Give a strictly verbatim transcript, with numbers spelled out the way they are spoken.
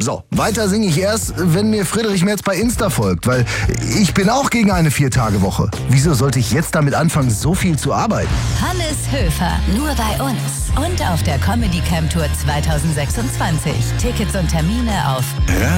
So, weiter singe ich erst, wenn mir Friedrich Merz bei Insta folgt, weil ich bin auch gegen eine Vier-Tage-Woche. Wieso sollte ich jetzt damit anfangen, so viel zu arbeiten? Hannes Höfer, nur bei uns. Und auf der Comedy Camp Tour zwanzig sechsundzwanzig. Tickets und Termine auf